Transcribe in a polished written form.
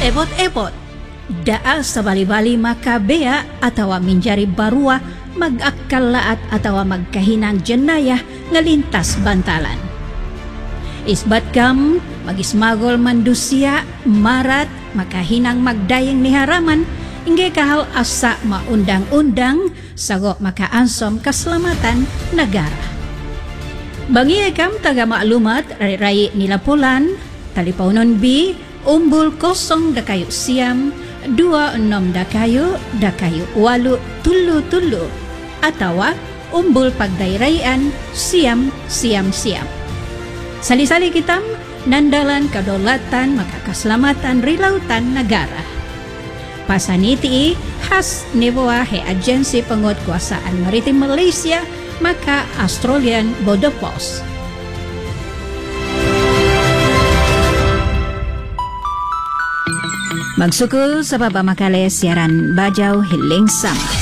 ebot-ebot. Daa sa bali-bali makabea atau minjari barua mag-akkalaat atau magkahinang jenayah ngalintas bantalan. Isbat kam magismagol mandusia marat makahinang magdayeng ni haraman ingge kahal asa maundang-undang sago makaansom keselamatan negara. Bangi kam taga maklumat rai nilapulan talipaunon B umbul 0 dakayu siam 26 dakayu 8 tulu atawa umbul pagdairayan siam. Sali-sali kitam nandalan kedaulatan maka keselamatan rilautan negara. Pasaniti khas nevoa he agensi penguatkuasaan maritim Malaysia maka Australian Border Post. Magsukul sa baba makale siaran Bajau Hiling Sama.